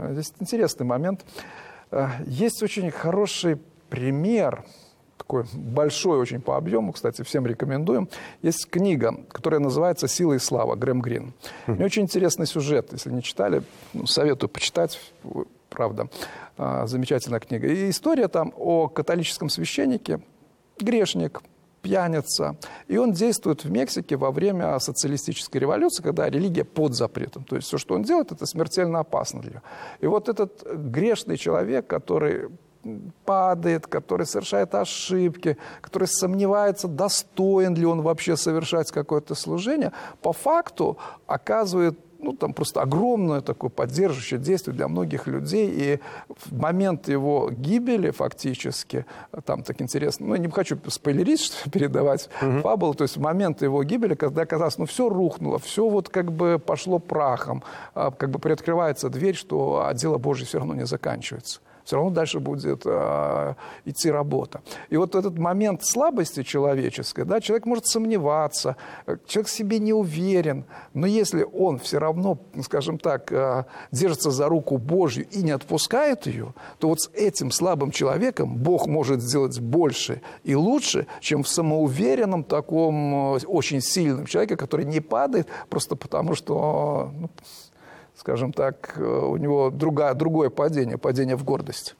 Здесь интересный момент. Есть очень хороший пример, такой большой очень по объему, кстати, всем рекомендуем. Есть книга, которая называется «Сила и слава», Грэм Грин. У нее очень интересный сюжет. Если не читали, советую почитать. Правда, замечательная книга. И история там о католическом священнике, грешник, пьяница. И он действует в Мексике во время социалистической революции, когда религия под запретом. То есть все, что он делает, это смертельно опасно для него. И вот этот грешный человек, который падает, который совершает ошибки, который сомневается, достоин ли он вообще совершать какое-то служение, по факту оказывает там просто огромное такое поддерживающее действие для многих людей. И в момент его гибели фактически, там так интересно, я не хочу спойлерить, что передавать фабулу, то есть в момент его гибели, когда оказалось, все рухнуло, все вот как бы пошло прахом, как бы приоткрывается дверь, что дело Божье все равно не заканчивается. Все равно дальше будет идти работа. И вот этот момент слабости человеческой, да, человек может сомневаться, человек в себе не уверен, но если он все равно, скажем так, держится за руку Божью и не отпускает ее, то вот с этим слабым человеком Бог может сделать больше и лучше, чем в самоуверенном таком очень сильном человеке, который не падает просто потому, что... скажем так, у него другое падение в гордость.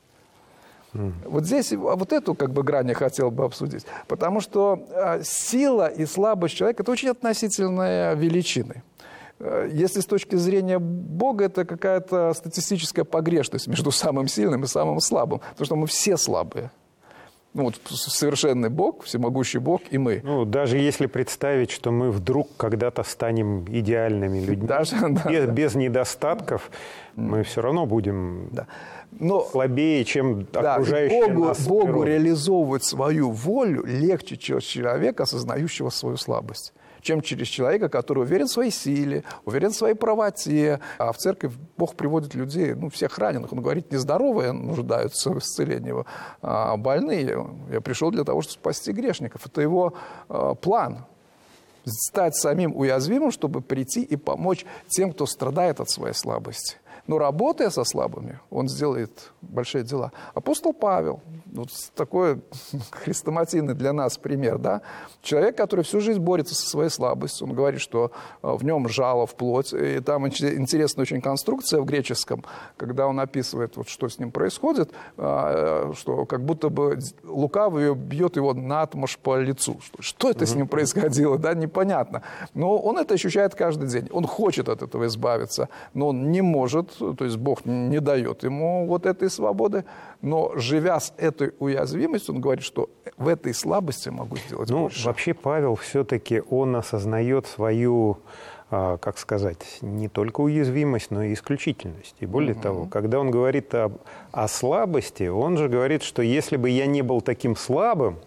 Вот здесь вот эту как бы грань я хотел бы обсудить. Потому что сила и слабость человека – это очень относительные величины. Если с точки зрения Бога, это какая-то статистическая погрешность между самым сильным и самым слабым. Потому что мы все слабые. Совершенный Бог, всемогущий Бог и мы. Даже если представить, что мы вдруг когда-то станем идеальными людьми, без недостатков, мы все равно будем слабее, чем окружающие нас. Богу реализовывать свою волю легче через человека, осознающего свою слабость, чем через человека, который уверен в своей силе, уверен в своей правоте. А в церковь Бог приводит людей, всех раненых. Он говорит, нездоровые нуждаются в исцелении, а больные. Я пришел для того, чтобы спасти грешников. Это его план. Стать самим уязвимым, чтобы прийти и помочь тем, кто страдает от своей слабости. Но работая со слабыми, он сделает большие дела. Апостол Павел, такой хрестоматийный для нас пример, да? Человек, который всю жизнь борется со своей слабостью. Он говорит, что в нем жало в плоть. И там интересная очень конструкция в греческом, когда он описывает, что с ним происходит, что как будто бы лукавый бьет его наотмашь по лицу. Что это с ним происходило, да, непонятно. Но он это ощущает каждый день. Он хочет от этого избавиться, но он не может. То есть Бог не дает ему вот этой свободы, но живя с этой уязвимостью, он говорит, что в этой слабости могу сделать больше. Вообще Павел все-таки, он осознает свою, как сказать, не только уязвимость, но и исключительность. И более того, когда он говорит о слабости, он же говорит, что если бы я не был таким слабым,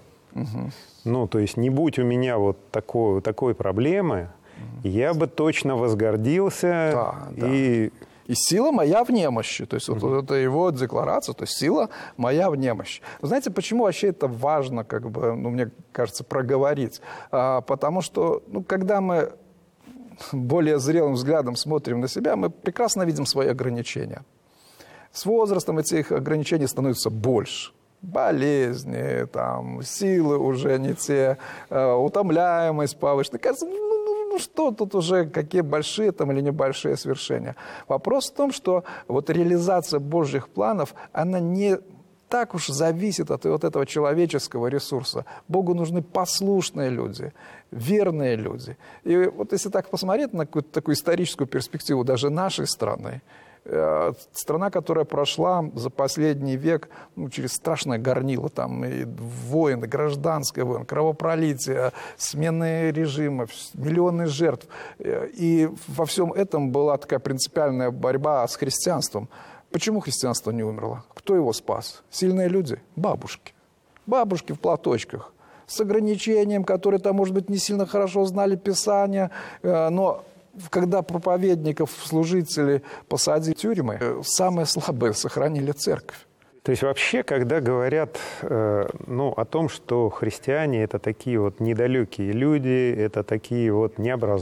то есть не будь у меня вот такой проблемы, я бы точно возгордился И сила моя в немощи. То есть вот это его декларация, то есть сила моя в немощи. Вы знаете, почему вообще это важно, мне кажется, проговорить? Потому что, когда мы более зрелым взглядом смотрим на себя, мы прекрасно видим свои ограничения. С возрастом этих ограничений становится больше. Болезни, силы уже не те, утомляемость повышена. Кажется, что тут уже, какие большие или небольшие свершения. Вопрос в том, что реализация Божьих планов, она не так уж зависит от вот этого человеческого ресурса. Богу нужны послушные люди, верные люди. И вот если так посмотреть на какую-то такую историческую перспективу даже нашей страны, страна, которая прошла за последний век через страшное горнило, и войны, гражданская война, кровопролитие, смены режимов, миллионы жертв. И во всем этом была такая принципиальная борьба с христианством. Почему христианство не умерло? Кто его спас? Сильные люди? Бабушки. Бабушки в платочках. С ограничением, которые может быть, не сильно хорошо знали Писание, но... Когда проповедников, служителей посадили в тюрьмы, самые слабые сохранили церковь. То есть вообще, когда говорят о том, что христиане – это такие недалекие люди, это такие необразованные,